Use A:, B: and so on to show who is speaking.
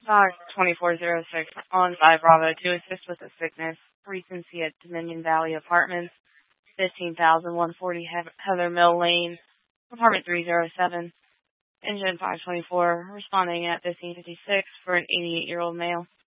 A: Doc 2406 on 5 Bravo to assist with a sickness. Recency at Dominion Valley Apartments, 15,140 Heather Mill Lane, Apartment 307. Engine 524, responding at 1556 for an 88-year-old male.